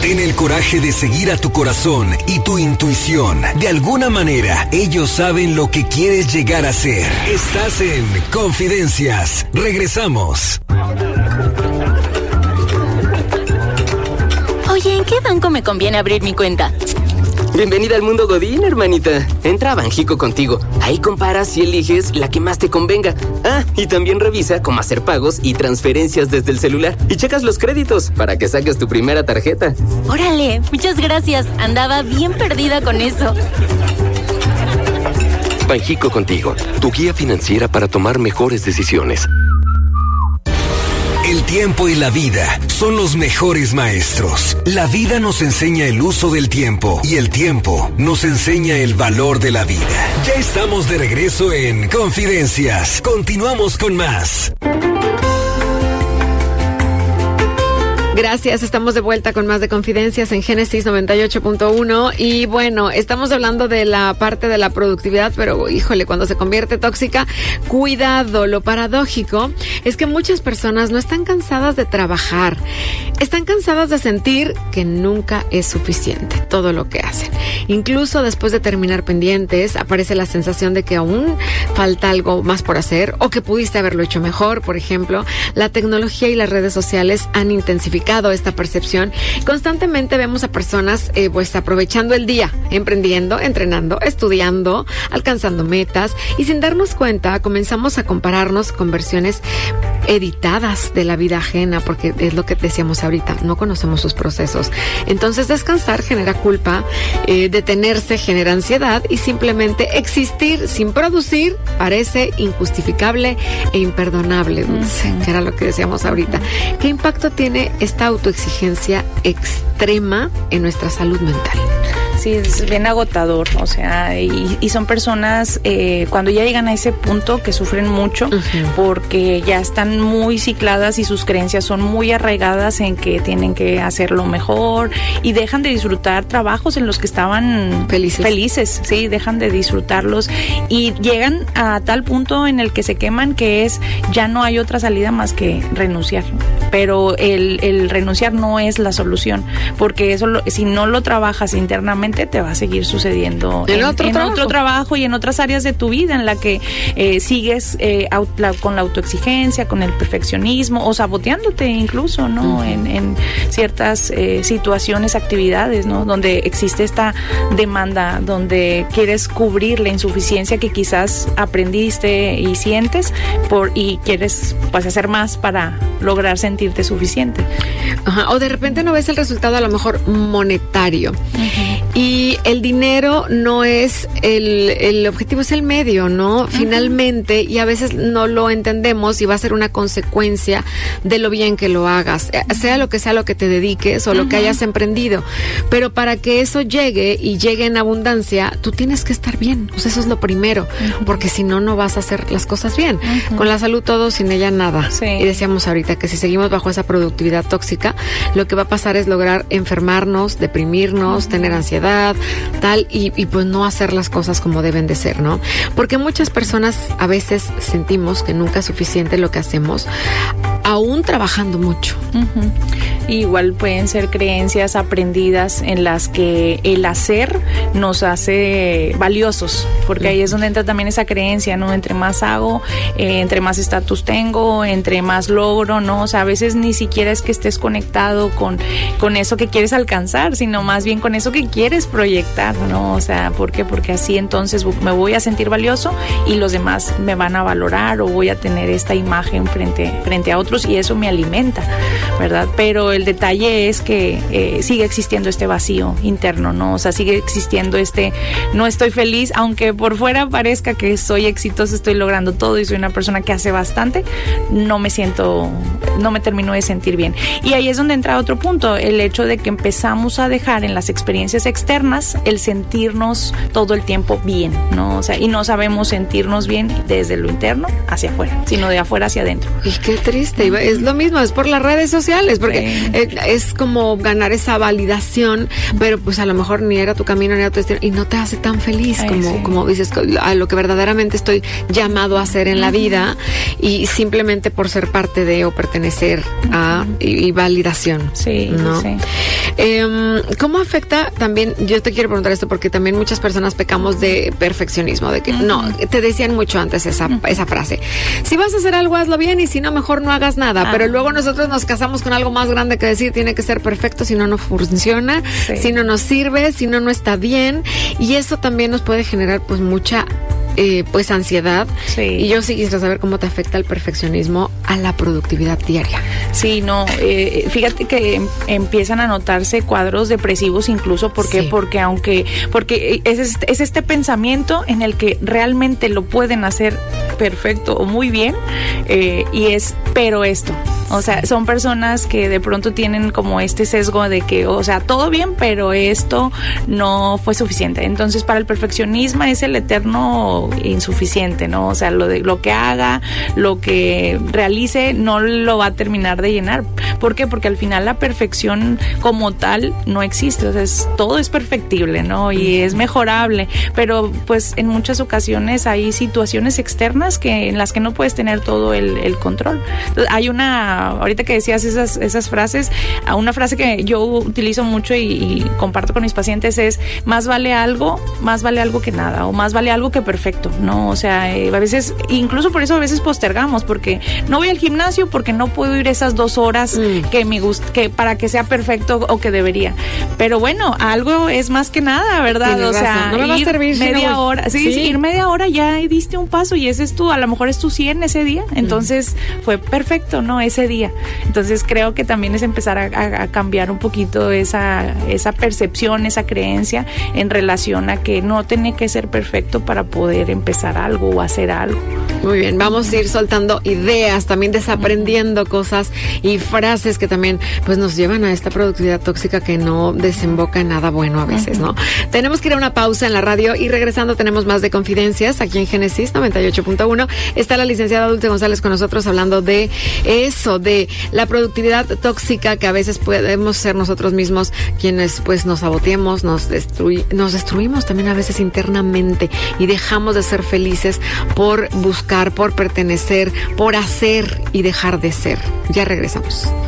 Ten el coraje de seguir a tu corazón y tu intuición. De alguna manera, ellos saben lo que quieres llegar a ser. Estás en Confidencias. Regresamos. Oye, ¿en qué banco me conviene abrir mi cuenta? Bienvenida al mundo Godín, hermanita. Entra a Banjico Contigo. Ahí comparas y eliges la que más te convenga. Ah, y también revisa cómo hacer pagos y transferencias desde el celular. Y checas los créditos para que saques tu primera tarjeta. Órale, muchas gracias. Andaba bien perdida con eso. Banjico Contigo, tu guía financiera para tomar mejores decisiones. El tiempo y la vida son los mejores maestros. La vida nos enseña el uso del tiempo y el tiempo nos enseña el valor de la vida. Ya estamos de regreso en Confidencias. Continuamos con más. Gracias, estamos de vuelta con más de Confidencias en Génesis 98.1 y bueno, estamos hablando de la parte de la productividad, pero híjole, cuando se convierte tóxica, cuidado. Lo paradójico es que muchas personas no están cansadas de trabajar, están cansadas de sentir que nunca es suficiente todo lo que hacen. Incluso después de terminar pendientes, aparece la sensación de que aún falta algo más por hacer o que pudiste haberlo hecho mejor. Por ejemplo, la tecnología y las redes sociales han intensificado esta percepción. Constantemente vemos a personas pues aprovechando el día, emprendiendo, entrenando, estudiando, alcanzando metas y sin darnos cuenta comenzamos a compararnos con versiones editadas de la vida ajena, porque es lo que decíamos ahorita, no conocemos sus procesos. Entonces descansar genera culpa, detenerse genera ansiedad y simplemente existir sin producir parece injustificable e imperdonable, Dulce, que era lo que decíamos ahorita. ¿Qué impacto tiene esta autoexigencia extrema en nuestra salud mental? Sí, es bien agotador, o sea, y son personas cuando ya llegan a ese punto que sufren mucho porque ya están muy cicladas y sus creencias son muy arraigadas en que tienen que hacerlo mejor y dejan de disfrutar trabajos en los que estaban felices, sí, dejan de disfrutarlos y llegan a tal punto en el que se queman que es ya no hay otra salida más que renunciar, pero el renunciar no es la solución, porque eso si no lo trabajas internamente te va a seguir sucediendo en otro trabajo y en otras áreas de tu vida en la que sigues con la autoexigencia, con el perfeccionismo o saboteándote incluso, ¿no? En ciertas situaciones, actividades, ¿no? Donde existe esta demanda, donde quieres cubrir la insuficiencia que quizás aprendiste y sientes y quieres pues hacer más para lograr sentirte suficiente. Ajá. O de repente no ves el resultado a lo mejor monetario. Y el dinero no es el objetivo, es el medio, ¿no? Finalmente, y a veces no lo entendemos y va a ser una consecuencia de lo bien que lo hagas, sea lo que te dediques o lo que hayas emprendido. Pero para que eso llegue y llegue en abundancia, tú tienes que estar bien. O sea, eso es lo primero, porque si no, no vas a hacer las cosas bien. Con la salud todo, sin ella nada. Sí. Y decíamos ahorita que si seguimos bajo esa productividad tóxica, lo que va a pasar es lograr enfermarnos, deprimirnos, tener ansiedad, tal, y pues no hacer las cosas como deben de ser, ¿no? Porque muchas personas a veces sentimos que nunca es suficiente lo que hacemos, aún trabajando mucho. Igual pueden ser creencias aprendidas en las que el hacer nos hace valiosos, porque ahí es donde entra también esa creencia, ¿no? Entre más hago, entre más estatus tengo, entre más logro, ¿no? O sea, a veces ni siquiera es que estés conectado con eso que quieres alcanzar, sino más bien con eso que quieres proyectar, ¿no? O sea, ¿por qué? Porque así entonces me voy a sentir valioso y los demás me van a valorar o voy a tener esta imagen frente a otros y eso me alimenta, ¿verdad? Pero el detalle es que sigue existiendo este vacío interno, ¿no? O sea, sigue existiendo no estoy feliz, aunque por fuera parezca que soy exitosa, estoy logrando todo y soy una persona que hace bastante, no me termino de sentir bien. Y ahí es donde entra otro punto, el hecho de que empezamos a dejar en las experiencias externas el sentirnos todo el tiempo bien, ¿no? O sea, y no sabemos sentirnos bien desde lo interno hacia afuera, sino de afuera hacia adentro. Y qué triste. te iba, es lo mismo, es por las redes sociales, porque es como ganar esa validación, pero pues a lo mejor ni era tu camino, ni era tu destino, y no te hace tan feliz como dices, a lo que verdaderamente estoy llamado a hacer en la vida, y simplemente por ser parte de o pertenecer a y validación. Sí, ¿no? sí. ¿Cómo afecta también? Yo te quiero preguntar esto porque también muchas personas pecamos de perfeccionismo, de que no, te decían mucho antes esa frase. Si vas a hacer algo, hazlo bien, y si no, mejor no hagas nada. Pero luego nosotros nos casamos con algo más grande que decir, tiene que ser perfecto, si no, no funciona, si no nos sirve, si no, no está bien. Y eso también nos puede generar pues mucha pues ansiedad. Y yo sí quisiera saber cómo te afecta el perfeccionismo a la productividad diaria. Sí, no, fíjate que empiezan a notarse cuadros depresivos incluso, porque es este pensamiento en el que realmente lo pueden hacer perfecto o muy bien, y es, pero esto, o sea, son personas que de pronto tienen como este sesgo de que, o sea, todo bien, pero esto no fue suficiente. Entonces, para el perfeccionismo es el eterno insuficiente, ¿no? O sea, lo que haga, lo que realice, no lo va a terminar de llenar. ¿Por qué? Porque al final la perfección como tal no existe. O sea, todo es perfectible, ¿no? Y es mejorable, pero pues en muchas ocasiones hay situaciones externas en las que no puedes tener todo el control. Entonces, hay ahorita que decías esas frases, una frase que yo utilizo mucho y comparto con mis pacientes es: más vale algo que nada, o más vale algo que perfecto, ¿no? O sea, a veces, incluso por eso a veces postergamos, porque no voy al gimnasio porque no puedo ir esas 2 horas que me gusta, que para que sea perfecto o que debería. Pero bueno, algo es más que nada, ¿verdad? Tienes razón. No me va a servir media hora. Sí, ir media hora ya diste un paso, y ese es a lo mejor es tu 100 ese día. Entonces fue perfecto, ¿no? Ese día. Entonces creo que también es empezar a cambiar un poquito esa percepción, esa creencia en relación a que no tiene que ser perfecto para poder empezar algo o hacer algo. Muy bien, vamos a ir soltando ideas, también desaprendiendo cosas y frases que también pues nos llevan a esta productividad tóxica que no desemboca en nada bueno a veces, ¿no? Tenemos que ir a una pausa en la radio, y regresando tenemos más de Confidencias aquí en Génesis 98.1. Está la licenciada Dulce González con nosotros hablando de eso, de la productividad tóxica, que a veces podemos ser nosotros mismos quienes pues nos saboteemos, nos destruimos también a veces internamente, y dejamos de ser felices por buscar, por pertenecer, por hacer y dejar de ser. Ya regresamos.